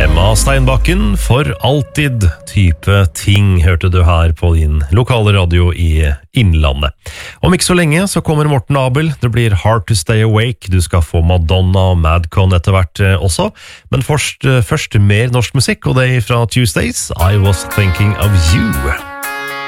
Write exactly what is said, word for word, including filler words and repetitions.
Emma Steinbakken, for alltid type ting, hørte du her på din lokale radio i Innlandet. Om ikke så lenge så kommer Morten Abel, det blir Hard to Stay Awake, du skal få Madonna og Madcon etter hvert også, men først, først mer norsk musikk, og det er fra Tuesdays, I Was Thinking of You.